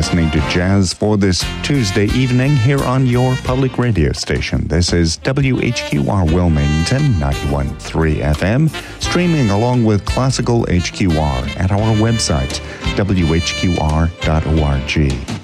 listening to Jazz for this Tuesday evening here on your public radio station. This is WHQR Wilmington, 91.3 FM, streaming along with Classical HQR at our website, whqr.org.